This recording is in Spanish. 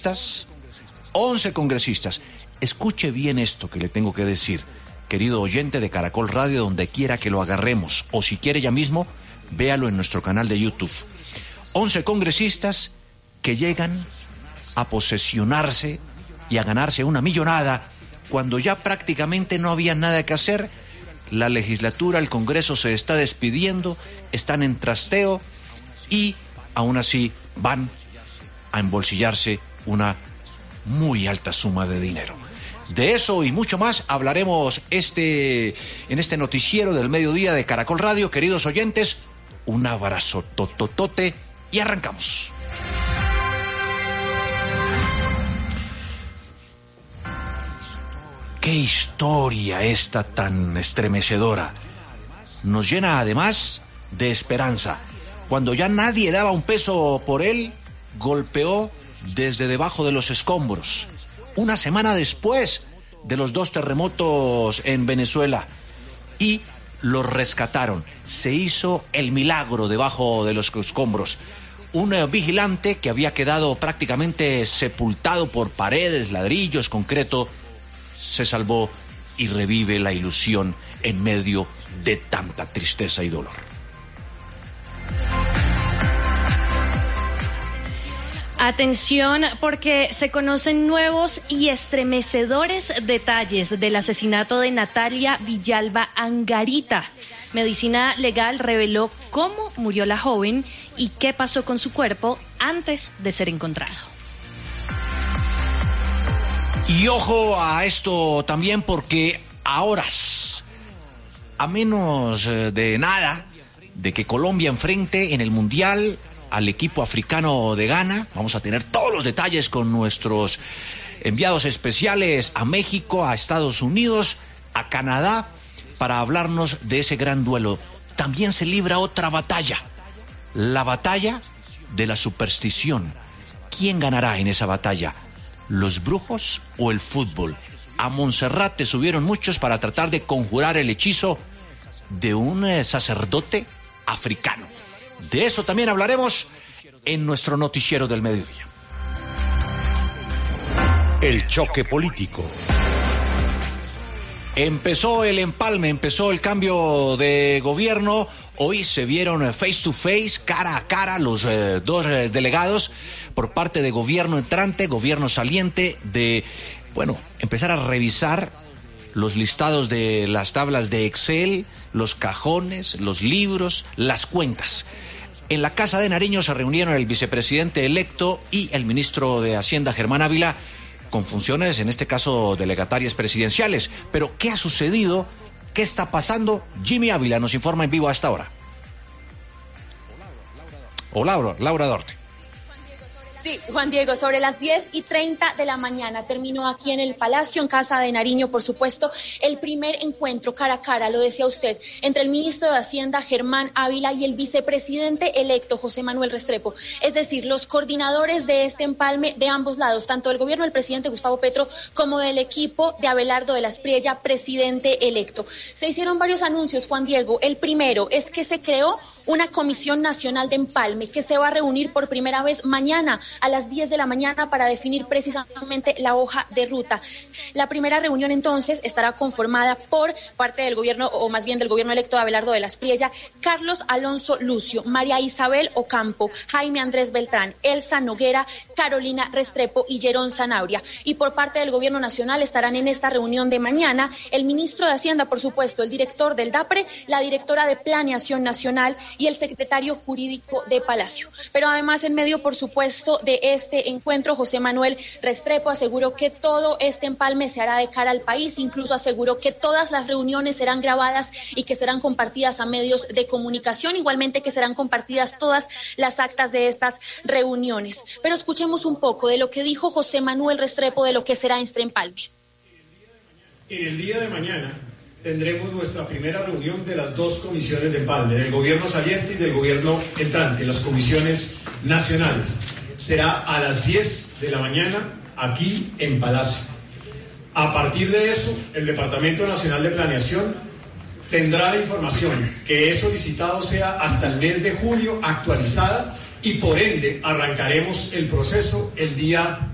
congresistas, escuche bien esto que le tengo que decir, querido oyente de Caracol Radio, donde quiera que lo agarremos, o si quiere ya mismo, véalo en nuestro canal de YouTube. 11 congresistas que llegan a posesionarse y a ganarse una millonada cuando ya prácticamente no había nada que hacer. La legislatura, el Congreso se está despidiendo, están en trasteo y aún así van a embolsillarse una muy alta suma de dinero. De eso y mucho más hablaremos en este noticiero del mediodía de Caracol Radio. Queridos oyentes, un abrazo tototote y arrancamos. ¡Qué historia esta tan estremecedora! Nos llena además de esperanza. Cuando ya nadie daba un peso por él, golpeó desde debajo de los escombros. Una semana después de los 2 terremotos en Venezuela. Y los rescataron. Se hizo el milagro debajo de los escombros. Un vigilante que había quedado prácticamente sepultado por paredes, ladrillos, concreto, se salvó y revive la ilusión en medio de tanta tristeza y dolor. Atención, porque se conocen nuevos y estremecedores detalles del asesinato de Natalia Villalba Angarita. Medicina Legal reveló cómo murió la joven y qué pasó con su cuerpo antes de ser encontrado. Y ojo a esto también, porque a horas, a menos de nada, de que Colombia enfrente en el Mundial al equipo africano de Ghana, vamos a tener todos los detalles con nuestros enviados especiales a México, a Estados Unidos, a Canadá, para hablarnos de ese gran duelo. También se libra otra batalla, la batalla de la superstición. ¿Quién ganará en esa batalla? ¿Los brujos o el fútbol? A Monserrate subieron muchos para tratar de conjurar el hechizo de un sacerdote africano. De eso también hablaremos en nuestro noticiero del mediodía. El choque político. Empezó el empalme, empezó el cambio de gobierno. Hoy se vieron face to face, cara a cara, los dos delegados por parte de gobierno entrante, gobierno saliente, de, empezar a revisar los listados de las tablas de Excel, los cajones, los libros, las cuentas. En la Casa de Nariño se reunieron el vicepresidente electo y el ministro de Hacienda, Germán Ávila, con funciones, en este caso, delegatarias presidenciales. Pero, ¿qué ha sucedido? ¿Qué está pasando? Jimmy Ávila nos informa en vivo a esta hora. Hola, Laura Dorte. Sí, Juan Diego, sobre las 10:30 de la mañana terminó aquí en el Palacio, en Casa de Nariño, por supuesto, el primer encuentro cara a cara, lo decía usted, entre el ministro de Hacienda, Germán Ávila, y el vicepresidente electo, José Manuel Restrepo. Es decir, los coordinadores de este empalme de ambos lados, tanto del gobierno del presidente Gustavo Petro como del equipo de Abelardo de la Espriella, presidente electo. Se hicieron varios anuncios, Juan Diego. El primero es que se creó una Comisión Nacional de Empalme que se va a reunir por primera vez mañana a las 10 de la mañana para definir precisamente la hoja de ruta. La primera reunión entonces estará conformada por parte del gobierno, o más bien del gobierno electo de Abelardo de la Espriella, Carlos Alonso Lucio, María Isabel Ocampo, Jaime Andrés Beltrán, Elsa Noguera, Carolina Restrepo y Yerón Zanabria. Y por parte del gobierno nacional estarán en esta reunión de mañana el ministro de Hacienda, por supuesto, el director del DAPRE, la directora de Planeación Nacional y el secretario jurídico de Palacio. Pero además, en medio, por supuesto, de este encuentro, José Manuel Restrepo aseguró que todo este empalme se hará de cara al país, incluso aseguró que todas las reuniones serán grabadas y que serán compartidas a medios de comunicación, igualmente que serán compartidas todas las actas de estas reuniones. Pero escuchemos un poco de lo que dijo José Manuel Restrepo de lo que será este empalme. En el día de mañana tendremos nuestra primera reunión de las dos comisiones de empalme, del gobierno saliente y del gobierno entrante, las comisiones nacionales. Será a las 10 de la mañana aquí en Palacio. A partir de eso, el Departamento Nacional de Planeación tendrá la información que he solicitado sea hasta el mes de julio actualizada y por ende arrancaremos el proceso el día